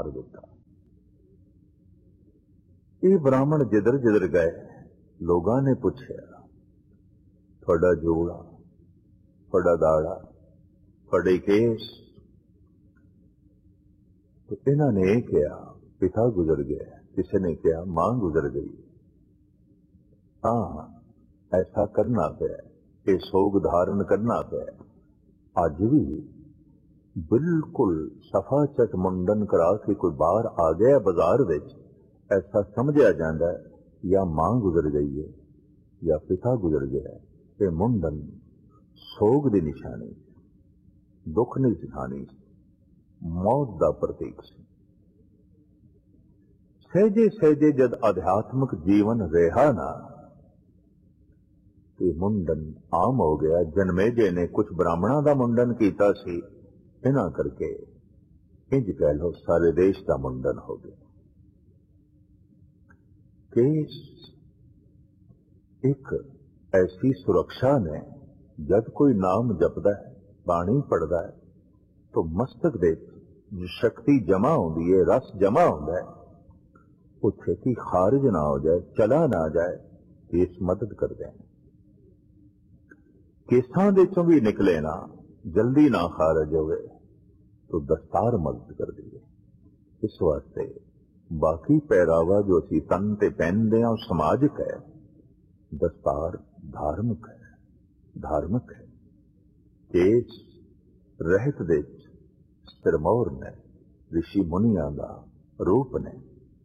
मार दिता। ये ब्राह्मण जिधर जिधर गए लोगों ने पूछा, थोड़ा जोड़ा, थोड़ा दाड़ा, थोड़े केस। तो इन्होंने यह कहा पिता गुजर गया, किसी ने कहा मां गुजर गई। हाँ, ऐसा करना पे, ये सोग धारण करना पे। अज भी बिल्कुल सफा चट मुंडन करा के कोई बाहर आ गया बाजार विच, ऐसा समझा जाता है या मां गुजर गई है या पिता गुजर गया है। ये मुंडन सोग की निशानी, दुख की निशानी, मौत का प्रतीक से। सहजे सहजे जद आध्यात्मिक जीवन रहा ना, तो मुंडन आम हो गया। जन्मेजय ने कुछ ब्राह्मणों का मुंडन किया सी, इन्हां करके इंज कह लो सारे देश का मुंडन हो गया। केस एक ऐसी सुरक्षा ने, जब कोई नाम जपदा है, बाणी पढ़ता है, तो मस्तक दे जो शक्ति जमा होती है, रस जमा होता है, वो छेती खारिज ना हो जाए, चला ना जाए, केस मदद करते हैं। केसां दे चों भी निकले ना, जल्दी ना खारिज होवे, तो दस्तार मदद कर दी है। इस वास्ते बाकी पहरावा जो असी तन ते पहनते हैं समाजिक है, दस्तार धार्मिक है, धार्मिक है। केस रहत दे सिरमौर ने, ऋषि मुनिया का रूप ने।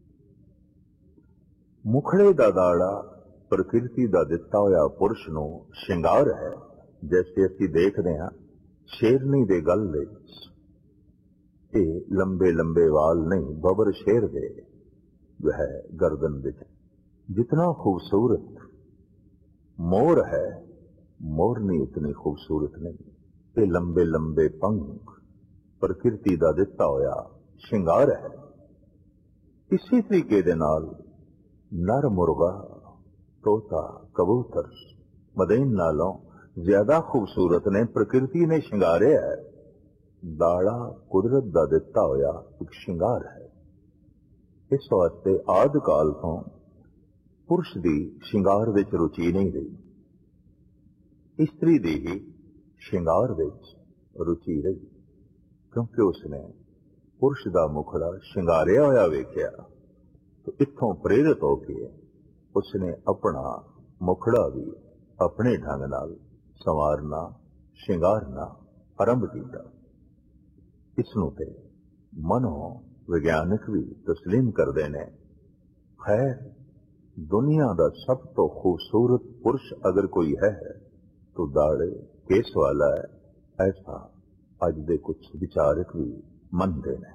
मुखड़े का दाड़ा प्रकृति का दिता होया पुरुष नूं श्रृंगार है। जैसे असी देखते हैं शेरनी दे गल विच ये लंबे लंबे वाल नहीं, बबर शेर दे जो है गर्दन विच। जितना खूबसूरत मोर है, मोरनी इतनी खूबसूरत नहीं। ये लंबे लंबे पंख प्रकृति का दिता होया श्रृंगार है। इसी तरीके दे नाल नर मुर्गा, तोता, कबूतर मदेन नालों ज्यादा खूबसूरत ने, प्रकृति ने श्रृंगारे है। दाड़ा कुदरत का दिता होया एक श्रृंगार है। इस वास्ते आदि काल तो पुरुष की श्रृंगार विच रुचि नहीं रही, स्त्री की ही श्रृंगार विच रुचि रही, क्योंकि उसने पुरुष का मुखड़ा श्रृंगारिया होया वेख्या। तो इत्थों प्रेरित होके उसने अपना मुखड़ा भी अपने ढंग नाल संवारना, श्रृंगारना आरंभ किया। इसनूं ते मनो विज्ञानिक भी तस्लीम करते हैं। खैर, दुनिया का सब तो खूबसूरत पुरुष अगर कोई है तो दाड़े केस वाला है, ऐसा अज दे कुछ विचारक भी मनते हैं।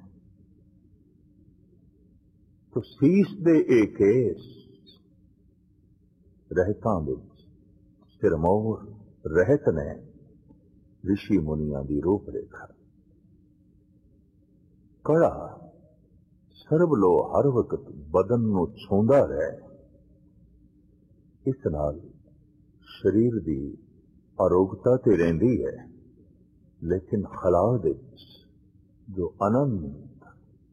तो शीश दे ए केस रहतां विच सिरमौर रहत ने ऋषि मुनिया की रूप रेखा। कड़ा सरबलो हर वक्त बदन नूं छूंदा रहे, इस नाल शरीर की आरोग्यता ते रहिंदी है, लेकिन खला विच जो अनंत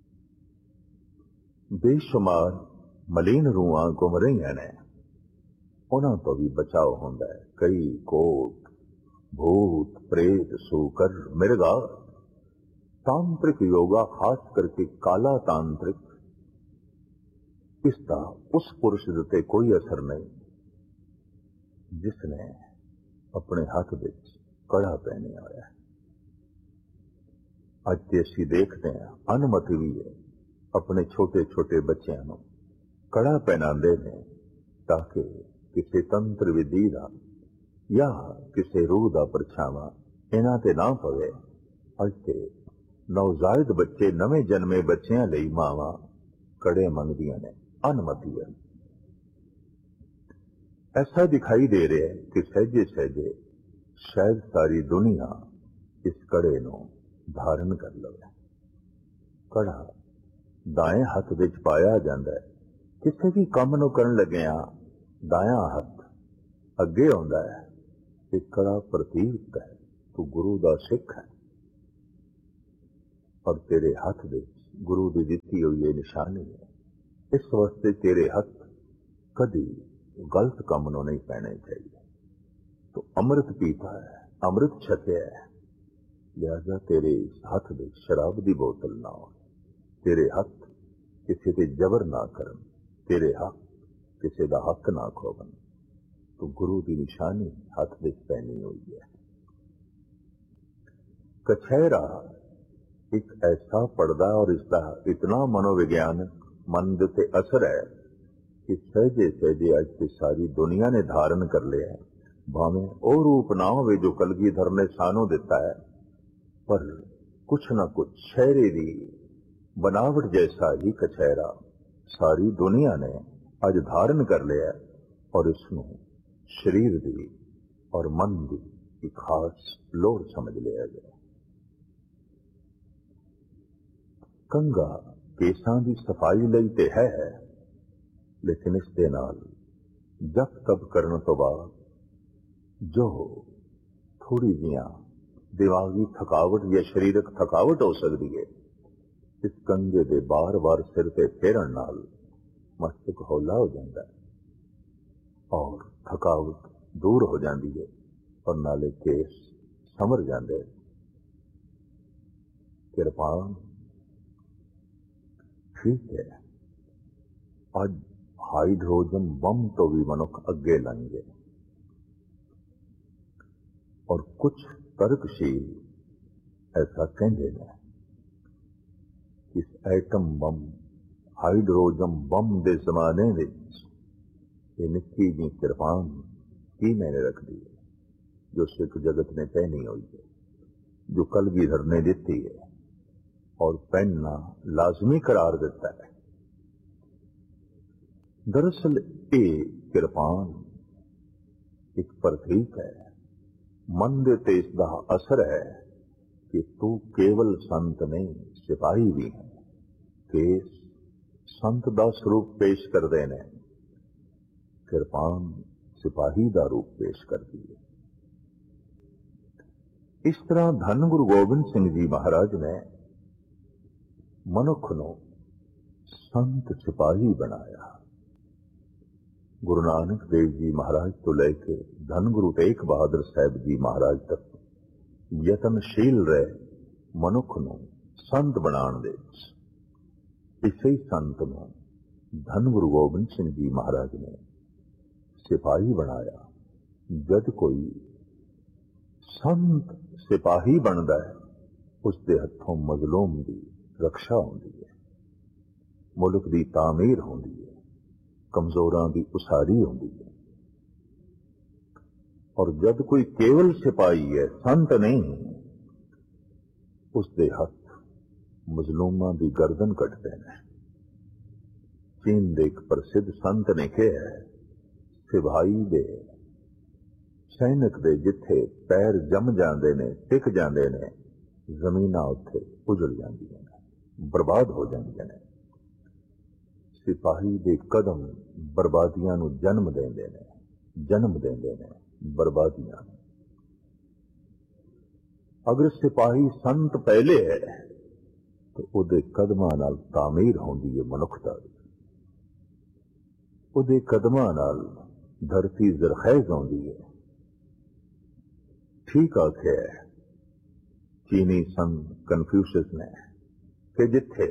बेशुमार मलीन रूहां घुम रही ने, उन्हां तो भी बचाव होंदा है। कई कोट भूत प्रेत सूकर मिर्गा, तांत्रिक योगा खास करके काला तांत्रिक, इसका उस पुरुष उत्ते कोई असर नहीं जिसने अपने हाथ विच कड़ा पहने आया है। अज ते असीं देखते हैं अनुमति भी है, अपने छोटे छोटे बच्चों को कड़ा पहनाते हैं ताकि किसी तंत्र विधि का या किसी रूह का परछावा इन्हां ते ना पवे। अज ते नवजायद बच्चे, नवे जन्मे बच्चों लई मावां कड़े मंगदियां ने, अनुमति है। ऐसा दिखाई दे रहा है कि सहजे सहजे शायद सारी दुनिया इस कड़े नूं धारण कर लवे। कड़ा दाएं हथ विच पाया जाता है। किसी भी काम नूं करन लगिया दाया हथ अगे आउंदा है। एक कड़ा प्रतीक है, तू गुरु दा सिख है और तेरे हथ विच गुरु की दिती हुई ये निशानी है। इस वास्ते तेरे हथ कभी गलत काम ਨੂੰ नहीं पैने चाहिए। तो अमृत पीता है, अमृत छकिया है, लिहाजा तेरे हथ में शराब की बोतल ना हो, तेरे हथ किसी पे जबर ना करन, तेरे हक किसी का हक ना खोवन। तो गुरु की निशानी हथ में पहनी हुई है। कछहरा एक ऐसा पर्दा और इसका इतना मनोविज्ञानक मन के असर है कि सहजे सहजे अज से सारी दुनिया ने धारण कर लिया है। भावें ओ रूप ना हो जो कलगीधर ने सानू दिता है, पर कुछ न कुछ शहरे की बनावट जैसा ही कछहरा सारी दुनिया ने अज धारण कर लिया है और इसनों शरीर की और मन की एक खास लोड़ समझ लिया गया। कंगा केसां की सफाई लई ते है, लेकिन इस दे नाल जप तप करने तो बाद जो थोड़ी जियां दिमागी थकावट या शरीरक थकावट हो सकती है, इस कंगे दे बार बार सिर ते फेरन नाल मस्तक हौला हो जाता है और थकावट दूर हो जाती है और नाले केस समर जाते। किरपान ठीक है, अज हाइड्रोजन बम तो भी मनुख अगे लंघ गए और कुछ तर्कशील ऐसा कहते हैं कि इस एटम बम हाइड्रोजन बम के जमाने में ये निक्की जी किरपान की मैंने रख दी है, जो सिख जगत ने पहनी हुई है, जो कलगीधर ने दी है और पहनना लाजमी करार देता है। दरअसल ये किरपान एक प्रतीक है, मन दे ते इसका असर है कि तू केवल संत नहीं सिपाही भी है। केस संत का स्वरूप पेश करते हैं, किरपान सिपाही का रूप पेश करती है। इस तरह धन गुरु गोबिंद सिंह जी महाराज ने मनुख को संत सिपाही बनाया। गुरु नानक देव जी महाराज तो लेके धन गुरु तेग बहादुर साहब जी महाराज तक यतनशील रहे मनुख को संत बनाने दे। इसे संत को धन गुरु गोबिंद सिंह जी महाराज ने सिपाही बनाया। जब कोई संत सिपाही बनता है, उसके हथों मजलूम की रक्षा होती है, मुल्क की तामीर होती है, कमजोरां की उसारी होती है। और जब कोई केवल सिपाही है, संत नहीं, उसके हथ मजलूमां की गर्दन कटते हैं। चीन के एक प्रसिद्ध संत ने कहा है, सिपाही दे सैनिक दे जिथे पैर जम जाते ने, टिक जाते ने, जमीनां उत्थे उजड़ जांदियां ने, बर्बाद हो जांदियां ने। सिपाही दे कदम बर्बादियां नूं जन्म देंदे ने, जन्म देंदे ने बर्बादियां। अगर सिपाही संत पहले है तो उहदे कदमां नाल तामीर होंदी है मनुखता दी, उहदे कदमां नाल धरती जरखैज होंदी है। ठीक आख्या है चीनी संत कन्फ्यूशियस ने कि जिथे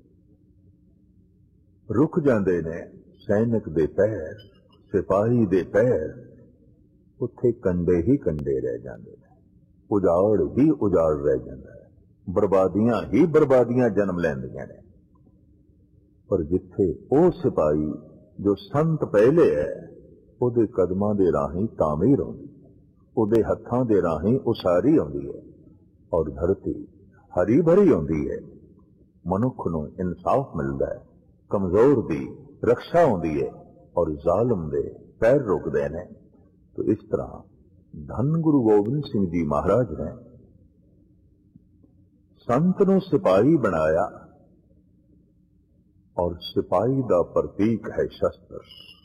रुक जाते ने सैनिक दे पैर, सिपाही दे पैर, उत्थे कंडे ही कंडे रह जाते हैं, उजाड़ ही उजाड़ रह जाता है, बर्बादियां ही बर्बादियां जन्म लैंदियां ने। पर जिथे वो सिपाही जो संत पहले है, उहदे कदमां दे राही तामीर होंदी है, उहदे हत्थां दे राही उसारी होंदी है और धरती हरी भरी होंदी है। मनुख नूं इंसाफ मिलता है, कमजोर की रक्षा होंदी है और जालिम दे पैर रुकते हैं। तो इस तरह धन गुरु गोबिंद सिंह जी महाराज ने संत नूं सिपाही बनाया और सिपाही का प्रतीक है शस्त्र।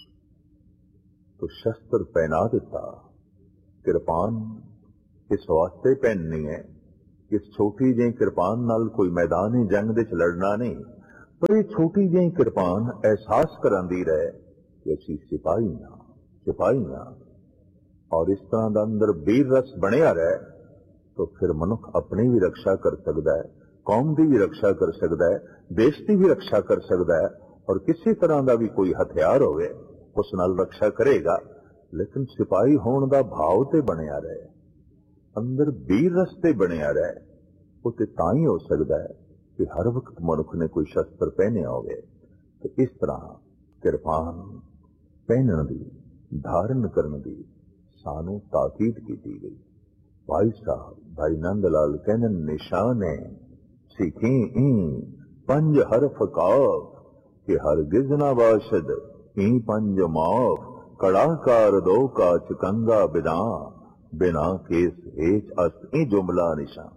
तो शस्त्र पहना दिता। किरपान इस वास्ते पहननी है इस छोटी जी किरपान नाल कोई मैदानी जंग दे च लड़ना नहीं, पर ये छोटी जी किरपान एहसास करांदी रहे कि असीं सिपाही हाँ। और इस तरह का अंदर वीर रस बनिया रहे तो फिर मनुख अपनी भी रक्षा कर सकता है, कौम की भी रक्षा कर सकता है, देश की भी रक्षा कर सकता है, और किसी तरह का भी कोई हथियार होवे उस नाल रक्षा करेगा। लेकिन सिपाही होने का भाव ते बनिया रहे, अंदर वीर रस ते बनिया रहे, वो ते तां ही हो सकता है कि हर वक्त मनुख ने कोई शस्त्र पहने होवे। तो इस तरह किरपान पहनने की, धारण करने की सानू ताकीद की गई। भाई साहब भाई नंद लाल कहने निशान है सीखी पंज हरफ काफ कि हर गिज ना बाशद ई पंज माफ कड़ाकार दो का चकंगा बिना बिना केस हेच अस्त ई जुमला निशान।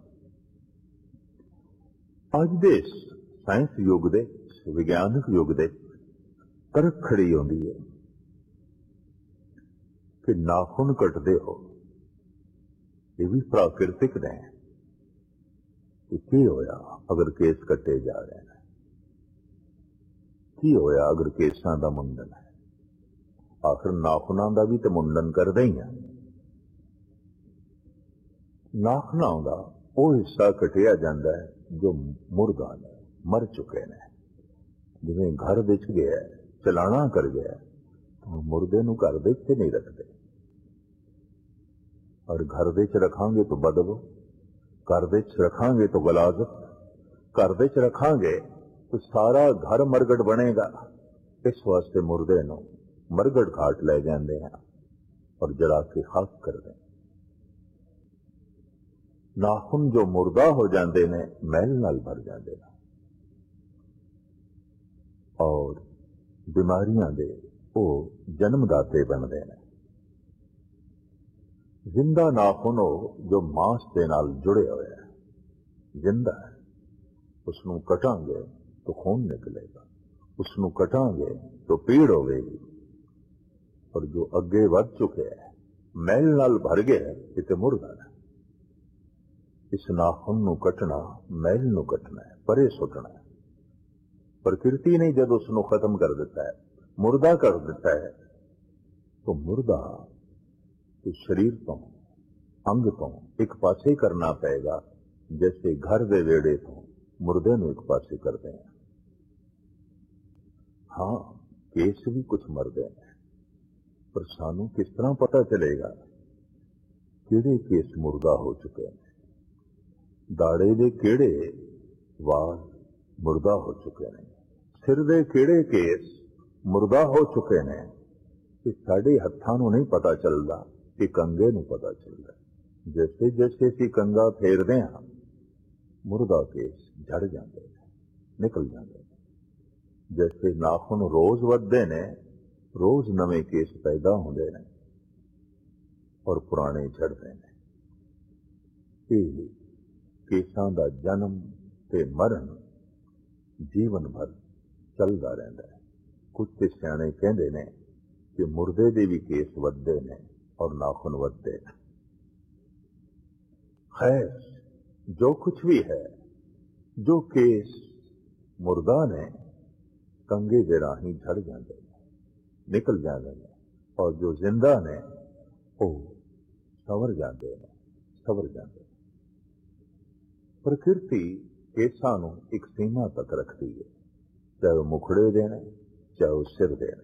अज दे साइंस युग दे विज्ञानक युग दे तरक खड़ी होंदी है कि नाखून कटते हो, ये भी प्राकृतिक ने। की होया अगर केस कटे जा रहे हैं, की होया अगर केसां दा मुंडन है, आखिर नाखूनां दा भी तो मुंडन करदे ही हैं। नाखूनां दा वो हिस्सा कटिया जाता है जो मुर्दा ने, मर चुके ने। जिवें घर विच गया चलाना कर गया तो मुर्दे नूं घर दे विच नहीं रखते, और घर दे च रखांगे तो बदबू, घर दे च रखांगे तो गलाजत, घर दे च रखांगे तो सारा घर मरगट बनेगा। इस वास्ते मुर्दे नूं मरगट घाट ले जाते हैं और जला के खाक कर दें। नाखून जो मुर्दा हो जाते ने मैल नाल भर जाते हैं और बीमारियां दे वो जन्मदाते बनते हैं। जिंदा नाखून हो जो मांस के नाल जुड़े हुए है, जिंदा है, उसनू कटांगे तो खून निकलेगा, उसनू कटांगे तो पीड़ होगी। और जो अगे वध चुके हैं मैल नाल भर गए इते मुर्दा है। इस नाखून नू कटना, मैल नू कटना है, परे सुटना है। प्रकृति ने जब उसनू खत्म कर दिता है, मुर्दा कर दिता है, तो मुर्दा तो शरीर तो अंग तो एक पासे करना पड़ेगा, जैसे घर दे वेड़े तो मुर्दे नू एक पासे करते हैं। हाँ केस भी कुछ मरदे हैं, पर सानू किस तरह पता चलेगा किहड़े केस मुर्दा हो चुके हैं, दाड़े दे किहड़े वाल मुर्दा हो चुके हैं, सिर दे किहड़े केस मुर्दा हो चुके हैं। कि साडे हत्थां नू नहीं पता चलता कि कंगे नू पता चलता। जैसे जैसे असीं कंगा फेरदे हां मुर्दा केस झड़ जाते हैं, निकल जाते हैं। जैसे नाखून रोज वधदे ने, रोज नवे केस पैदा होंदे ने और पुराने झड़दे ने। ये केसां दा जन्म ते मरण जीवन भर चलदा रहिंदा है। कुछ ते सियाणे कहंदे ने कि मुर्दे दे भी केस वधदे ने और नाखून वधदे ने। खैर जो कुछ भी है, जो केस मुर्दा ने कंगे दे राही झड़ जाते हैं, निकल जाते हैं, और जो जिंदा ने वो सवर जाते हैं, सवर जाते हैं। प्रकृति केसां नूं एक सीमा तक रखती है, चाहे वो मुखड़े देने चाहे वो सिर देने।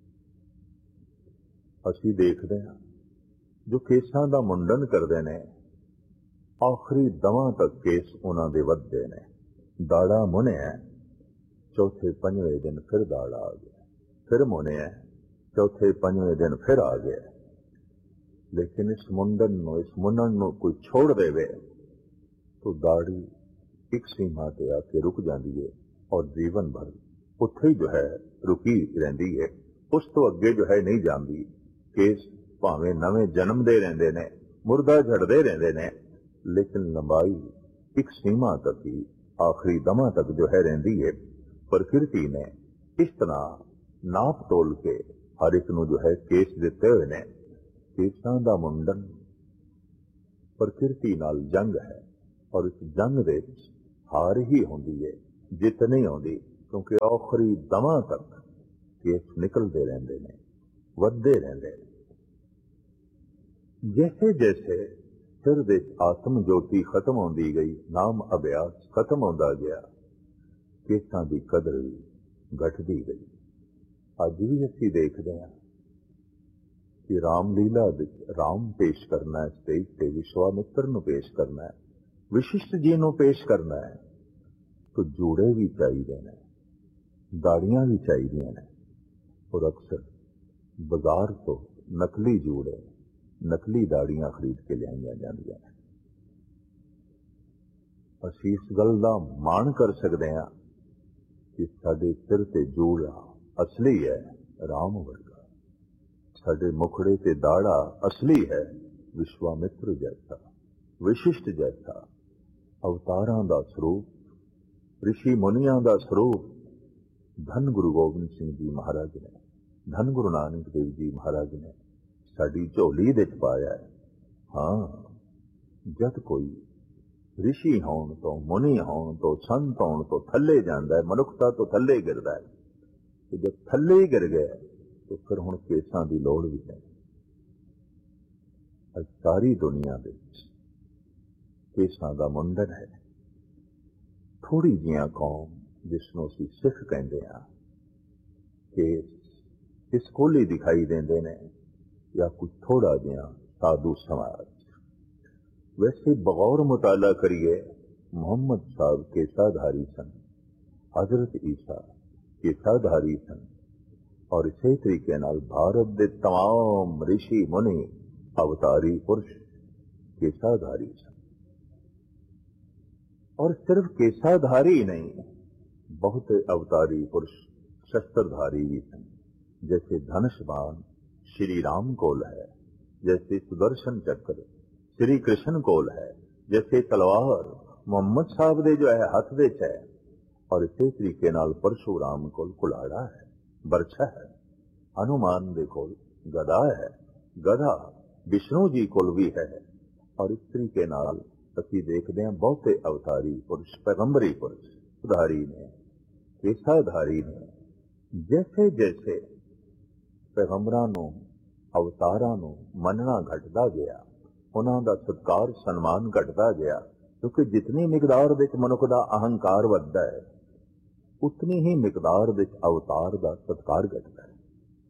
असीं देखते हैं जो केसां दा मुंडन करते हैं आखिरी दवां तक केस उन्हां दे वधदे ने। दाड़ा मुनिया चौथे पंजवें दिन फिर दाड़ा आ गया, फिर मुनिया चौथे पंजवें दिन फिर आ गया। लेकिन इस मुंडन नूं कोई छोड़ देवे तो दाढ़ी एक सीमा ते आके रुक जाती है और जीवन भर उत्थे ही जो है रुकी रहिंदी है, उस तो अगे जो है नहीं जाती। केस भावें नवे जन्म दे रहिंदे ने, मुर्दा झड़दे रहिंदे ने, लेकिन लंबाई एक सीमा तक ही आखिरी दमा तक जो है रहिंदी है। प्रकृति ने इस तरह नाप तोल के हर एक नूं जो है केस दिते हुए ने। केसां दा मुंडन प्रकृति नाल जंग है, और इस जंग दे हार ही होंदी है, जित नहीं होंदी, क्योंकि आखिरी दमा तक केस निकलते रहते हैं, वधदे रहते हैं। जैसे जैसे सिर दे आत्म ज्योति खत्म होंदी गई, नाम अभ्यास खत्म होंदा गया, केसां की कदर भी घटती गई। अज भी असीं देखते हैं कि रामलीला विच राम पेश करना है, स्टेज ते विश्वामित्र नूं पेश करना है, विशिष्ट जी नूं पेश करना है, तो जूड़े भी चाहिए ने, दाड़ियां भी चाहिए ने, और अक्सर बाजार तो नकली जूड़े, नकली दाड़ियां खरीद के लियाईयां जांदियां ने। असीं इस गल दा माण कर सकते हैं कि साडे सिर ते जूड़ा असली है, राम वर्गा, साडे मुखड़े ते दाड़ा असली है, विश्वामित्र जैसा, विशिष्ट जैसा, अवतारां दा स्वरूप, ऋषि मुनियां दा स्वरूप धन गुरु गोबिंद सिंह जी महाराज ने, धन गुरु नानक देव जी महाराज ने साडी झोली दे पाया है। हाँ, जद कोई ऋषि होण तो, मुनि होण तो, संत होण तो थल्ले जांदा है, मनुखता तो थल्ले गिरदा है, तो जब थल्ले ही गिर गया तो फिर हुण केसां दी लोड़ भी नहीं। अज सारी दुनिया दे केसां दा मुंडन है। थोड़ी जिहियां कौम जिसनों असीं सिख कहंदे हां, केस इस कोल ही दिखाई देंदे ने, या कुछ थोड़ा जिहा साधु समाज। वैसे बगौर मुताला करिए, मोहम्मद साहब केसाधारी सन, हजरत ईसा केसाधारी सन, और इसे तरीके नाल भारत के तमाम ऋषि मुनि अवतारी पुरुष केसाधारी सन। और सिर्फ केसाधारी नहीं, बहुत अवतारी पुरुष शस्त्रधारी भी सन। जैसे धनुष्बाण श्री राम कोल है, जैसे सुदर्शन चक्र श्री कृष्ण कोल है, जैसे तलवार मोहम्मद साहब दे जो है हथ दे है, और इसे तरीके नाल परशुराम कोल कुलाड़ा है, बरछा है, हनुमान दे कोल गदा है, गधा विष्णु जी कोल भी है। और इस तरीके नाल असीं देखते हैं बहुते अवतारी पुरुष, पैगंबरी पुरुष धारी ने, केसाधारी ने। जैसे जैसे पैगंबरां नूं, अवतारां नूं मनना घटदा गया, उन्हां दा सत्कार सन्मान घटदा गया, क्योंकि जितनी मिकदार विच मनुख दा अहंकार वधदा है, उतनी ही मिकदार विच अवतार दा सत्कार घटदा है।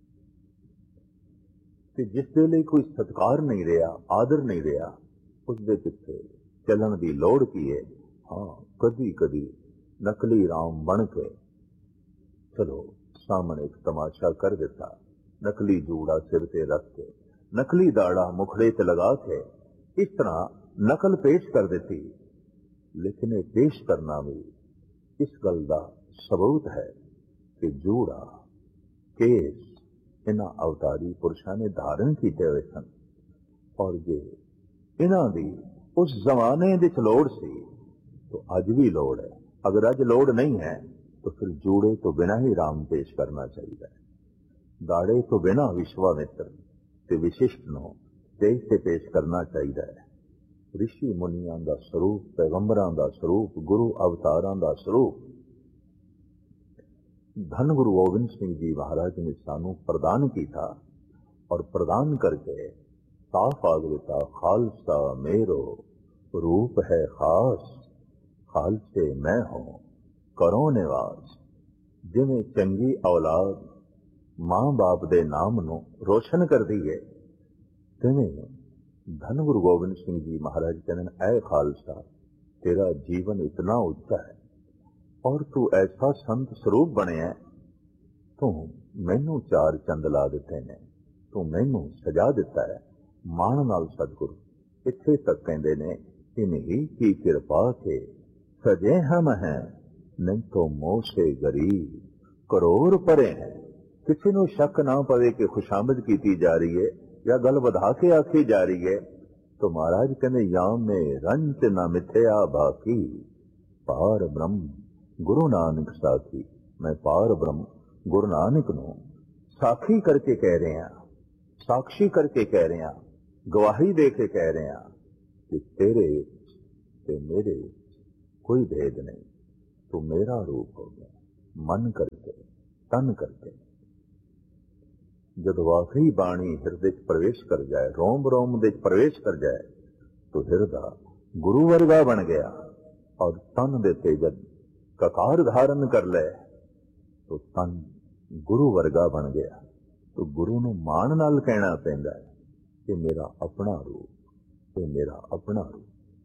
कि जिस दे लई कोई सत्कार नहीं रहा, आदर नहीं रहा, उस दे पिछे चलन की लोड़ की है। हाँ, कदी कदी नकली राम बन के चलो सामने एक तमाशा कर देता, नकली जूड़ा सिर ते रख के, नकली दाड़ा मुखड़े ते लगा के, इस तरह नकल पेश कर देती। लेकिन ये पेश करना भी इस गल का सबूत है कि जूड़ा केस इन्हां अवतारी पुरुषों ने धारण किए हुए सन, और जे इन्हां दी उस जमाने दी लोड़ सी तो अज भी लोड़ है। अगर अज लोड़ नहीं है तो फिर जूड़े तो बिना ही राम पेश करना चाहिए, दाड़े तो बिना विश्वामित्र ते विशिष्ट नो तेज से पेश करना चाहिए। ऋषि मुनियां दा स्वरूप, पैगंबरां दा स्वरूप, गुरु अवतारां दा स्वरूप धन गुरु गोबिंद सिंह जी महाराज ने सानू प्रदान किया, और प्रदान करके साफ आग देता, खालसा मेरो रूप है खास, खालसे मैं हूं करो निवास। जिवें चंगी औलाद मां बाप दे नाम नू रोशन कर दी है, तिवें धन गुरु गोबिंद सिंह जी महाराज कहते, ऐ खालसा तेरा जीवन इतना उच्चा है, और तू ऐसा संत स्वरूप बने है, तू मैनू चार चंद ला दिते ने, तू मैनू सजा दिता है। मान नाल सतगुरु इत्थे तक कहते ने, इन्हीं की कृपा के सजे हम हैं, नहीं तो मोह से गरीब करोड़ परे हैं। किसी नू शक ना पवे कि खुशामद की जा रही है या गल वधा के आखी जा रही है, तो महाराज कहते, या में रंच न मिथ्या बाकी, पार ब्रह्म गुरु नानक साखी। मैं पार ब्रह्म गुरु नानक नू साखी करके कह रहे हैं, साक्षी करके कह रहे हैं, गवाही दे के कह रहे हैं कि ते मेरे कोई भेद नहीं। तू मेरा रूप हो गया, मन करके तन करके। जब वाकई बाणी हिरदे च प्रवेश कर जाए, रोम रोम दे प्रवेश कर जाए, तो हिरदा गुरु वर्गा बन गया। और तन दे ते जब ककार धारण कर ले तो तन गुरु वर्गा बन गया। तो गुरु नूं मान नाल कहना पैंदा है कि मेरा अपना रूप, ये मेरा अपना रूप।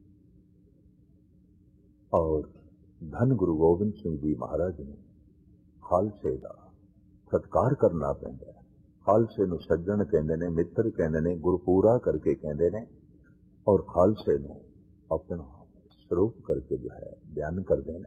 और धन गुरु गोबिंद सिंह जी महाराज ने खालसे का सत्कार करना पैंदा है। खालसे नूं सज्जन कहंदे ने, मित्र कहंदे ने, गुरपूरा करके कहंदे ने। और खालसे नूं अपना स्वरूप करके जो है बयान करते हैं।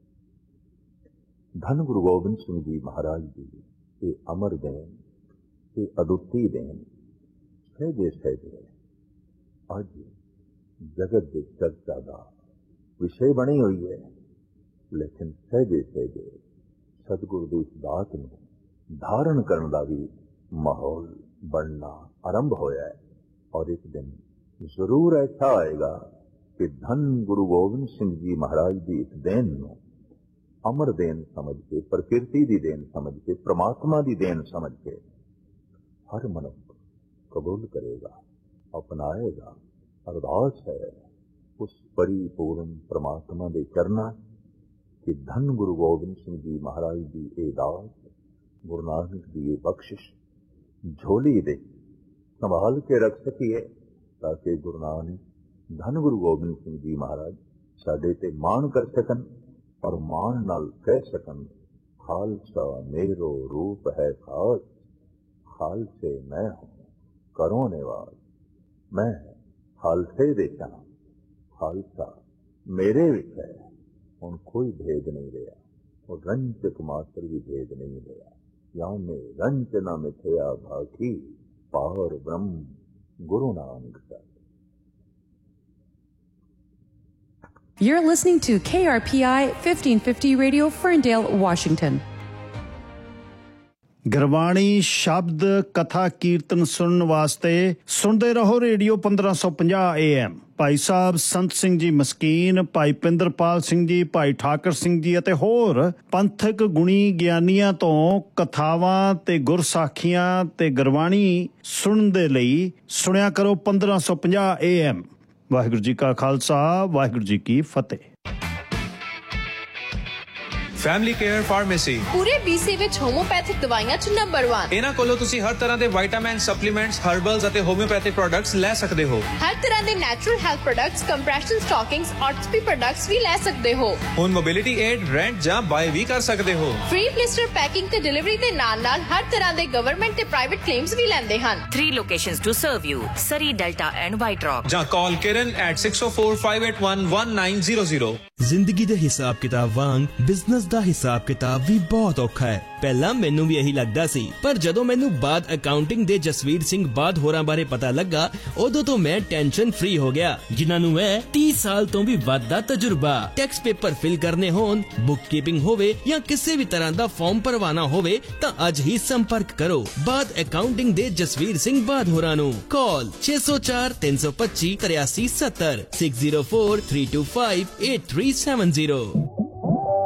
धन गुरु गोबिंद सिंह जी महाराज जी ये अमर देन, ये अदुੱਤੀ देन सहजे सहजे अज जगत की चर्चा का विषय बनी हुई है। लेकिन सहजे सहजे सतगुरु की इस दात में धारण करने का भी माहौल बनना आरंभ होया है। और एक दिन जरूर ऐसा आएगा कि धन गुरु गोबिंद सिंह जी महाराज की इस देन नूं अमर देन समझ के, प्रकृति की देन समझ के, परमात्मा की देन समझ के हर मनुष्य कबूल करेगा, अपनाएगा। अरदास है उस परिपूर्ण परमात्मा के चरना कि धन गुरु गोबिंद सिंह जी महाराज की ये दात, गुरु नानक की ये बख्शिश झोली दे संभाल के रख सकिए, ताकि गुरु नानक धन गुरु गोबिंद सिंह जी महाराज साडे ते मान कर सकन और मान नाल कह सकन, खालसा मेरो रूप है खास, खालसे मैं हूं करो निवास। मैं खालसे दे चां, खालसा मेरे विच है। हुण कोई भेद नहीं रहा, और रंचक मात्र भी भेद नहीं रहा। याने रंच न मिथया भाखी, पार ब्रह्म Guru Nanak Sahib. You're listening to KRPI 1550 Radio, Ferndale, Washington. Gurbani ਸ਼ਬਦ ਕਥਾ ਕੀਰਤਨ ਸੁਣਨ ਵਾਸਤੇ ਸੁਣਦੇ ਰਹੋ ਰੇਡੀਓ 1550 AM। ਭਾਈ ਸਾਹਿਬ ਸੰਤ ਸਿੰਘ ਜੀ ਮਸਕੀਨ, ਭਾਈ ਪਿੰਦਰਪਾਲ ਸਿੰਘ ਜੀ, ਭਾਈ ਠਾਕਰ ਸਿੰਘ ਜੀ ਅਤੇ ਹੋਰ ਪੰਥਕ ਗੁਣੀ ਗਿਆਨੀਆਂ ਤੋਂ ਕਥਾਵਾਂ ਤੇ ਗੁਰਸਾਖੀਆਂ ਤੇ ਗੁਰਬਾਣੀ ਸੁਣਨ ਦੇ ਲਈ ਸੁਣਿਆ ਕਰੋ 1550 AM। ਵਾਹਿਗੁਰੂ ਜੀ ਕਾ ਖਾਲਸਾ, ਵਾਹਿਗੁਰੂ ਜੀ ਕੀ ਫਤਿਹ। ਫੈਮਿਲੀ ਕੇਅਰ ਫਾਰਮੇਸੀ ਪੂਰੇ BC ਵਿੱਚ ਹੋਮੋਪੈਥਿਕ ਦਵਾਈਆਂ 'ਚ ਨੰਬਰ 1। ਇਹਨਾਂ ਕੋਲੋਂ ਤੁਸੀਂ ਹਰ ਤਰ੍ਹਾਂ ਦੇ ਵਿਟਾਮਿਨ, ਸਪਲੀਮੈਂਟਸ, ਹਰਬਲਸ ਅਤੇ ਹੋਮਿਓਪੈਥਿਕ ਪ੍ਰੋਡਕਟਸ ਲੈ ਸਕਦੇ ਹੋ। ਹਰ ਤਰ੍ਹਾਂ ਦੇ natural health products, compression ਸਟਾਕਿੰਗਸ, ਆਰਥੋਪੀ products ਵੀ ਲੈ ਸਕਦੇ ਹੋ। ਹੁਣ ਮੋਬਿਲਿਟੀ ਏਡ, ਰੈਂਟ ਜਾਂ ਬਾਏ ਵੀ ਕਰ ਸਕਦੇ ਹੋ। ਫ੍ਰੀ ਬਲਿਸਟਰ ਪੈਕਿੰਗ ਤੇ ਡਿਲੀਵਰੀ ਦੇ ਨਾਲ-ਨਾਲ ਹਰ ਤਰ੍ਹਾਂ ਦੇ ਗਵਰਨਮੈਂਟ ਤੇ ਪ੍ਰਾਈਵੇਟ ਕਲੇਮਸ ਵੀ ਲੈਂਦੇ ਹਨ। 3 locations to serve you: Surrey, Delta and White Rock. ਜਾਂ ਕਾਲ ਕਿਰਨ at 6045811900। ਜ਼ਿੰਦਗੀ ਦੇ ਹਿਸਾਬ ਕਿਤਾਬ ਵਾਂਗ ਬਿਜ਼ਨਸ ਦਾ ਹਿਸਾਬ ਕਿਤਾਬ ਵੀ ਬਹੁਤ ਔਖਾ ਹੈ। ਪਹਿਲਾਂ ਮੈਨੂੰ ਵੀ ਇਹੀ ਲੱਗਦਾ ਸੀ, ਪਰ ਜਦੋਂ ਮੈਨੂੰ ਬਾਦ ਅਕਾਊਂਟਿੰਗ ਦੇ ਜਸਵੀਰ ਸਿੰਘ ਬਾਦ ਹੋਰਾਂ ਬਾਰੇ ਪਤਾ ਲੱਗਾ, ਉਦੋਂ ਤੋਂ ਮੈਂ ਟੈਨਸ਼ਨ ਫ੍ਰੀ ਹੋ ਗਿਆ। ਜਿਨ੍ਹਾਂ ਨੂੰ ਹੈ 30 ਸਾਲ ਤੋਂ ਵੀ ਵੱਧ ਦਾ ਤਜਰਬਾ। ਟੈਕਸ ਪੇਪਰ ਫਿਲ ਕਰਨੇ ਹੋਣ, ਬੁੱਕ ਕੀਪਿੰਗ ਹੋਵੇ ਜਾਂ ਕਿਸੇ ਵੀ ਤਰ੍ਹਾਂ ਦਾ ਫਾਰਮ ਭਰਵਾਣਾ ਹੋਵੇ ਤਾਂ ਅੱਜ ਹੀ ਸੰਪਰਕ ਕਰੋ ਬਾਦ ਅਕਾਊਂਟਿੰਗ ਦੇ ਜਸਵੀਰ ਸਿੰਘ ਬਾਦ ਹੋਰਾਂ ਨੂੰ। ਕਾਲ 604 325 8370 604 325 8370।